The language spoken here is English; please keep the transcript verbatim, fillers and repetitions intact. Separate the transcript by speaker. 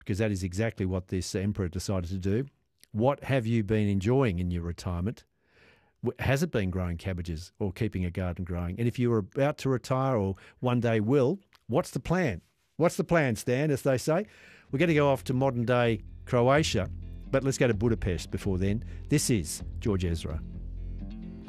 Speaker 1: because that is exactly what this emperor decided to do. What have you been enjoying in your retirement? W- Has it been growing cabbages or keeping a garden growing? And if you were about to retire or one day will, what's the plan? What's the plan, Stan, as they say? We're going to go off to modern-day Croatia, but let's go to Budapest before then. This is George Ezra.